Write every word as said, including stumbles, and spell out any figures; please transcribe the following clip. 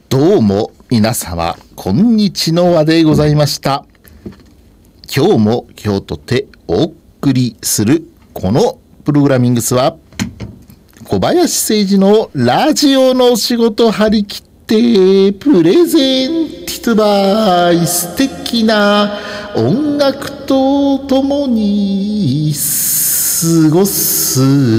どうも皆様こんにちのわでございました。今日も今日とてお送りするこのプログラミングスは小林誠二のラジオの仕事張り切ってプレゼンティトバイ素敵な音楽とともに過ごす